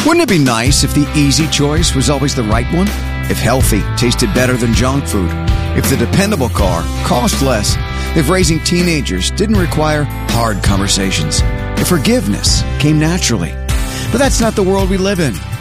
Wouldn't it be nice if the easy choice was always the right one? If healthy tasted better than junk food? If the dependable car cost less? If raising teenagers didn't require hard conversations? If forgiveness came naturally? But that's not the world we live in.